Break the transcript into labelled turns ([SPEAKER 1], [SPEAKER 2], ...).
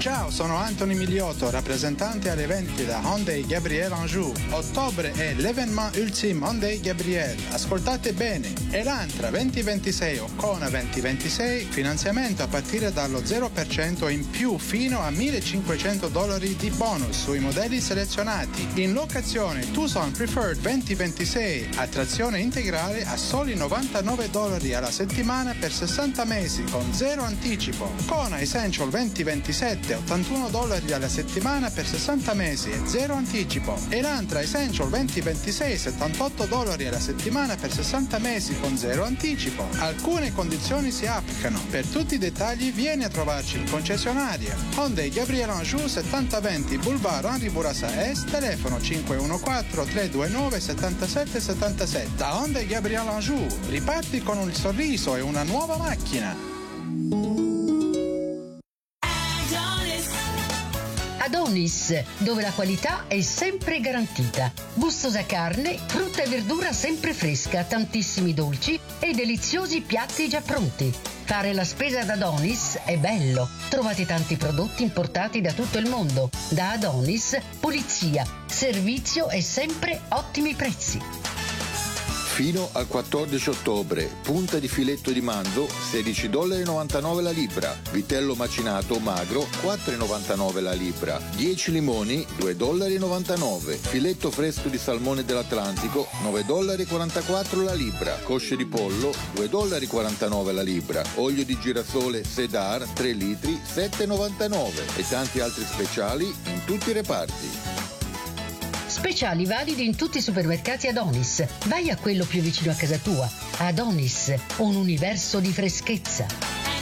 [SPEAKER 1] Ciao, sono Anthony Miliotto, rappresentante alle vendite da Hyundai Gabriel Anjou. Ottobre è l'Evénement Ultime Hyundai Gabriel. Ascoltate bene, Elantra 2026 o Kona 2026, finanziamento a partire dallo 0% in più fino a $1.500 di bonus sui modelli selezionati. In locazione Tucson Preferred 2026, attrazione integrale a soli $99 alla settimana per 60 mesi con zero anticipo. Kona Essential 2027, $81 alla settimana per 60 mesi e zero anticipo. Elantra Essential 2026, $78 alla settimana per 60 mesi con zero anticipo. Alcune condizioni si applicano. Per tutti i dettagli vieni a trovarci in concessionaria. Hyundai Gabriel Anjou 7020 Boulevard Henri Bourassa Est, telefono 514-329-7777. Da Hyundai Gabriel Anjou riparti con un sorriso e una nuova macchina.
[SPEAKER 2] Adonis, dove la qualità è sempre garantita. Gustosa carne, frutta e verdura sempre fresca, tantissimi dolci e deliziosi piatti già pronti. Fare la spesa ad Adonis è bello. Trovate tanti prodotti importati da tutto il mondo. Da Adonis, pulizia, servizio e sempre ottimi prezzi.
[SPEAKER 3] Fino al 14 ottobre, punta di filetto di manzo $16,99 la libra, vitello macinato magro $4,99 la libra, 10 limoni $2,99, filetto fresco di salmone dell'Atlantico $9,44 la libra, cosce di pollo $2,49 la libra, olio di girasole Sedar 3 litri $7,99 e tanti altri speciali in tutti i reparti.
[SPEAKER 2] Speciali validi in tutti i supermercati Adonis. Vai a quello più vicino a casa tua. Adonis, un universo di freschezza.